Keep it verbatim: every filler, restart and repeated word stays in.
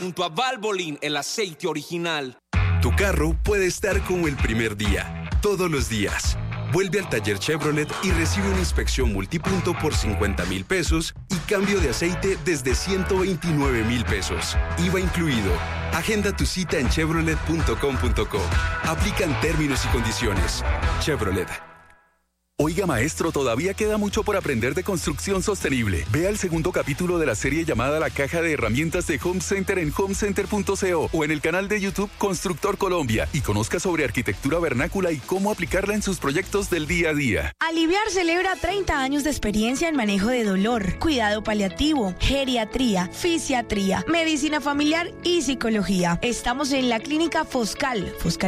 Junto a Valvoline, el aceite original. Tu carro puede estar como el primer día, todos los días. Vuelve al taller Chevrolet y recibe una inspección multipunto por cincuenta mil pesos y cambio de aceite desde ciento veintinueve mil pesos. I V A incluido. Agenda tu cita en chevrolet punto com punto co. Aplican términos y condiciones. Chevrolet. Oiga, maestro, todavía queda mucho por aprender de construcción sostenible. Vea el segundo capítulo de la serie llamada La Caja de Herramientas de Home Center en home center punto co o en el canal de YouTube Constructor Colombia y conozca sobre arquitectura vernácula y cómo aplicarla en sus proyectos del día a día. Aliviar celebra treinta años de experiencia en manejo de dolor, cuidado paliativo, geriatría, fisiatría, medicina familiar y psicología. Estamos en la clínica Foscal. Foscal